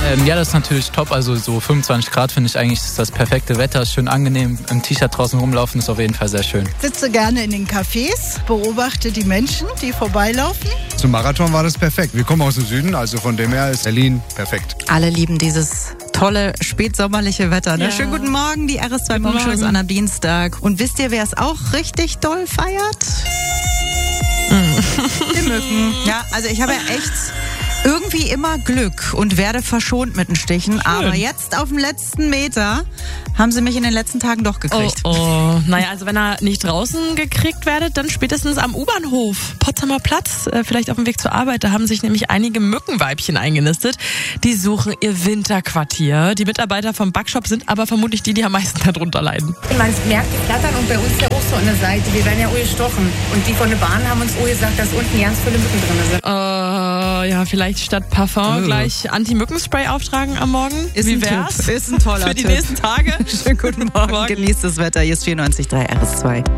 Ja, das ist natürlich top. Also so 25 Grad finde ich eigentlich ist das perfekte Wetter. Ist schön angenehm. Im T-Shirt draußen rumlaufen ist auf jeden Fall sehr schön. Sitze gerne in den Cafés, beobachte die Menschen, die vorbeilaufen. Zum Marathon war das perfekt. Wir kommen aus dem Süden, also von dem her ist Berlin perfekt. Alle lieben dieses tolle spätsommerliche Wetter. Ne? Ja. Schönen guten Morgen, die RS2 Morgenshow ist an einem Dienstag. Und wisst ihr, wer es auch richtig doll feiert? Die Mücken. Ja, also ich habe ja echt irgendwie immer Glück und werde verschont mit den Stichen. Aber jetzt auf dem letzten Meter haben sie mich in den letzten Tagen doch gekriegt. Oh. Naja, also wenn ihr nicht draußen gekriegt werdet, dann spätestens am U-Bahnhof. Potsdamer Platz, vielleicht auf dem Weg zur Arbeit. Da haben sich nämlich einige Mückenweibchen eingenistet. Die suchen ihr Winterquartier. Die Mitarbeiter vom Backshop sind aber vermutlich die am meisten darunter leiden. Man merkt die Flattern und bei uns ist ja auch so an der Seite. Wir werden ja auch gestochen. Und die von der Bahn haben uns auch gesagt, dass unten ganz viele Mücken drin sind. Ja, vielleicht statt Parfum gleich Anti-Mückenspray auftragen am Morgen. Ist Wie ein wär's? Tipp. Ist ein toller Für die Tipp. nächsten Tage. Schönen guten Morgen. Genießt das Wetter. Hier ist 94.3 RS2.